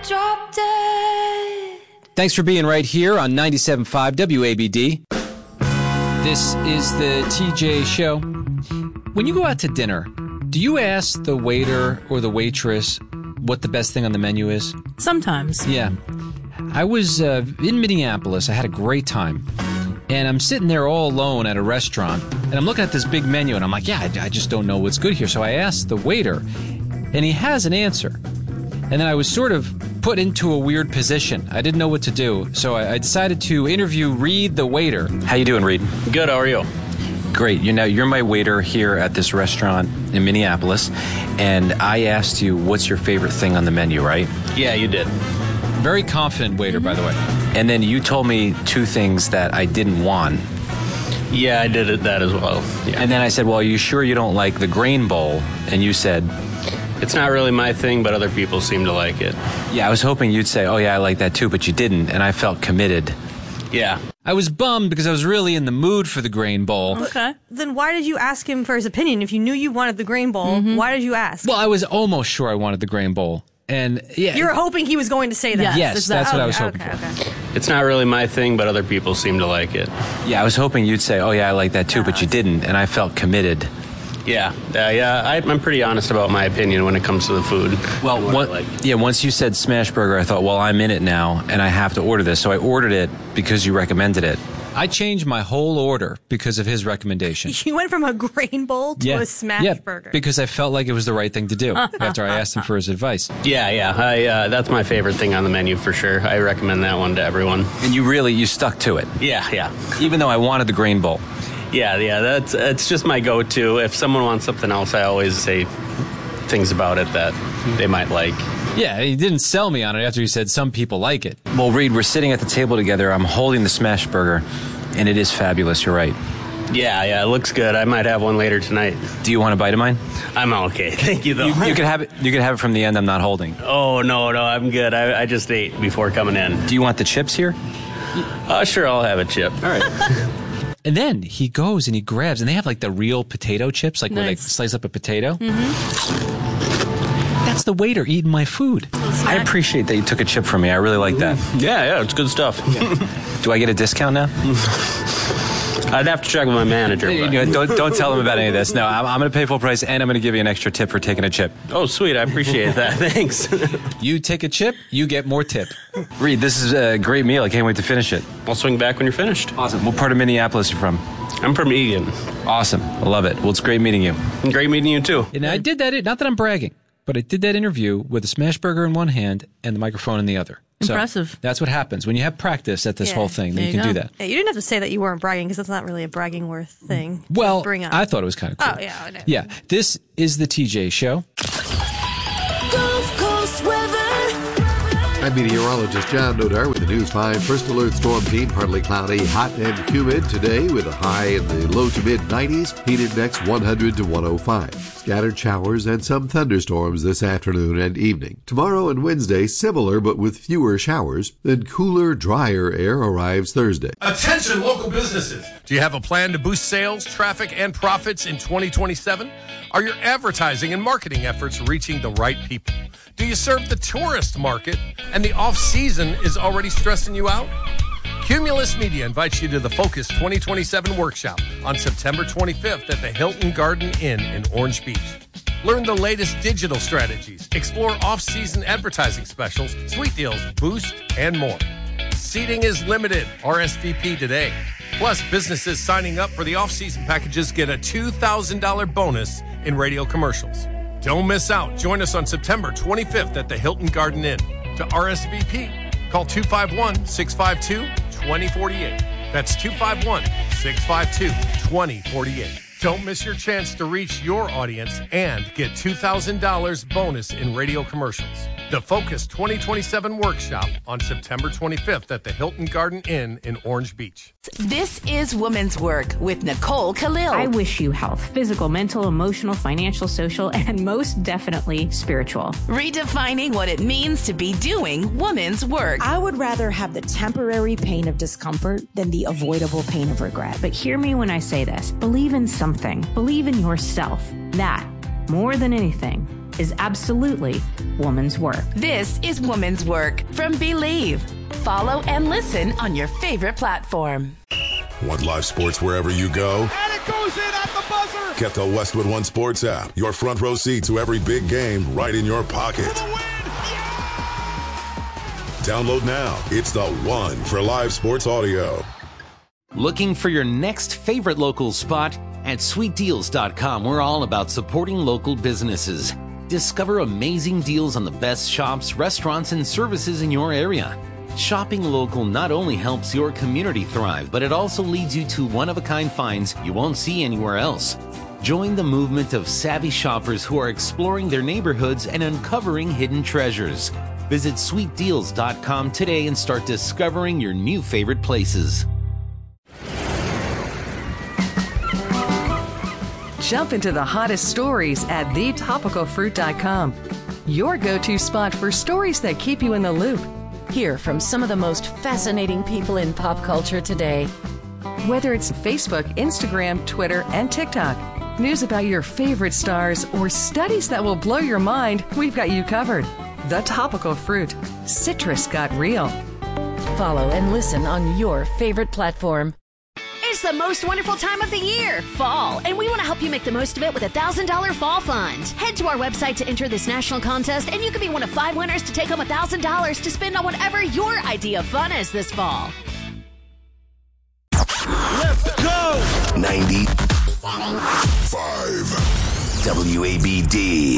drop dead. Thanks for being right here on 97.5 WABD. This is the TJ Show. When you go out to dinner, do you ask the waiter or the waitress what the best thing on the menu is? Sometimes. Yeah. I was in Minneapolis. I had a great time. And I'm sitting there all alone at a restaurant, and I'm looking at this big menu, and I'm like, yeah, I just don't know what's good here. So I asked the waiter, and he has an answer. And then I was sort of put into a weird position. I didn't know what to do. So I decided to interview Reed, the waiter. How you doing, Reed? Good, how are you? Great. You're my waiter here at this restaurant in Minneapolis, and I asked you, what's your favorite thing on the menu, right? Yeah, you did. Very confident waiter, by the way. And then you told me two things that I didn't want. Yeah, I did that as well. Yeah. And then I said, well, are you sure you don't like the grain bowl? And you said... It's not really my thing, but other people seem to like it. Yeah, I was hoping you'd say, oh yeah, I like that too, but you didn't, and I felt committed. Yeah. I was bummed because I was really in the mood for the grain bowl. Okay. Then why did you ask him for his opinion? If you knew you wanted the grain bowl, why did you ask? Well, I was almost sure I wanted the grain bowl. And yeah, you were hoping he was going to say that. Yes, that's what I was hoping for. Okay. It's not really my thing, but other people seem to like it. Yeah, I was hoping you'd say, oh yeah, I like that too, but you didn't, and I felt committed. Yeah, I'm pretty honest about my opinion when it comes to the food. Well, once you said smash burger, I thought, well, I'm in it now, and I have to order this. So I ordered it because you recommended it. I changed my whole order because of his recommendation. You went from a grain bowl to a smash burger. Because I felt like it was the right thing to do after I asked him for his advice. Yeah, that's my favorite thing on the menu for sure. I recommend that one to everyone. And you stuck to it. Yeah. Even though I wanted the grain bowl. Yeah, that's just my go-to. If someone wants something else, I always say things about it that they might like. Yeah, he didn't sell me on it after he said some people like it. Well, Reed, we're sitting at the table together. I'm holding the smash burger, and it is fabulous. You're right. Yeah, it looks good. I might have one later tonight. Do you want a bite of mine? I'm okay. Thank you, though. You can have it. You can have it from the end I'm not holding. Oh, no, I'm good. I just ate before coming in. Do you want the chips here? Sure, I'll have a chip. All right. And then he goes and he grabs, and they have like the real potato chips, like where they slice up a potato. Mm-hmm. That's the waiter eating my food. I appreciate that you took a chip from me. I really like that. Yeah, it's good stuff. Do I get a discount now? I'd have to check with my manager. Don't tell him about any of this. No, I'm going to pay full price, and I'm going to give you an extra tip for taking a chip. Oh, sweet. I appreciate that. Thanks. You take a chip, you get more tip. Reed, this is a great meal. I can't wait to finish it. I'll swing back when you're finished. Awesome. What part of Minneapolis are you from? I'm from Eagan. Awesome. I love it. Well, it's great meeting you. Great meeting you, too. And I did that, not that I'm bragging, but I did that interview with a smash burger in one hand and the microphone in the other. Impressive. So that's what happens when you have practice at this whole thing. Then you can do that. Yeah, you didn't have to say that you weren't bragging because that's not really a bragging worth thing. Well, to bring up. I thought it was kind of cool. Oh, yeah. I know. Yeah. This is the TJ Show. Gulf Coast weather. I'm meteorologist John Nodar with the News 5 First Alert Storm Team. Partly cloudy, hot and humid today with a high in the low to mid 90s. Heat index 100 to 105. Scattered showers and some thunderstorms this afternoon and evening. Tomorrow and Wednesday similar but with fewer showers. Then cooler, drier air arrives Thursday. Attention local businesses. Do you have a plan to boost sales, traffic, and profits in 2027? Are your advertising and marketing efforts reaching the right people? Do you serve the tourist market and the off-season is already stressing you out? Cumulus Media invites you to the Focus 2027 workshop on September 25th at the Hilton Garden Inn in Orange Beach. Learn the latest digital strategies, explore off-season advertising specials, sweet deals, boost, and more. Seating is limited. RSVP today. Plus, businesses signing up for the off-season packages get a $2,000 bonus in radio commercials. Don't miss out. Join us on September 25th at the Hilton Garden Inn. To RSVP, call 251-652-2048. That's 251-652-2048. Don't miss your chance to reach your audience and get $2,000 bonus in radio commercials. The Focus 2027 workshop on September 25th at the Hilton Garden Inn in Orange Beach. This is Woman's Work with Nicole Khalil. I wish you health, physical, mental, emotional, financial, social, and most definitely spiritual. Redefining what it means to be doing woman's work. I would rather have the temporary pain of discomfort than the avoidable pain of regret. But hear me when I say this. Believe in something. Believe in yourself. That, more than anything, is absolutely woman's work. This is Woman's Work from Believe. Follow and listen on your favorite platform. Want live sports wherever you go? And it goes in at the buzzer! Get the Westwood One Sports app. Your front row seat to every big game right in your pocket. For the win! Yeah! Download now. It's the one for live sports audio. Looking for your next favorite local spot? At sweetdeals.com, we're all about supporting local businesses. Discover amazing deals on the best shops, restaurants, and services in your area. Shopping local not only helps your community thrive, but it also leads you to one-of-a-kind finds you won't see anywhere else. Join the movement of savvy shoppers who are exploring their neighborhoods and uncovering hidden treasures. Visit sweetdeals.com today and start discovering your new favorite places. Jump into the hottest stories at thetopicalfruit.com. Your go-to spot for stories that keep you in the loop. Hear from some of the most fascinating people in pop culture today. Whether it's Facebook, Instagram, Twitter, and TikTok, news about your favorite stars, or studies that will blow your mind, we've got you covered. The Topical Fruit. Citrus got real. Follow and listen on your favorite platform. It's the most wonderful time of the year, fall, and we want to help you make the most of it with a $1,000 fall fund. Head to our website to enter this national contest, and you could be one of 5 winners to take home $1,000 to spend on whatever your idea of fun is this fall. Let's go! 95 WABD.